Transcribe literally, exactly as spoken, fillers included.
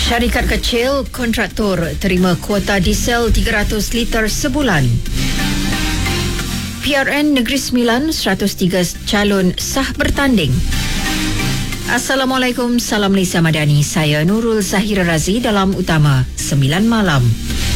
Syarikat kecil kontraktor terima kuota diesel tiga ratus liter sebulan. P R N Negeri Sembilan seratus tiga calon sah bertanding. Assalamualaikum, salam Malaysia Madani. Saya Nurul Zahira Razi dalam Utama sembilan malam.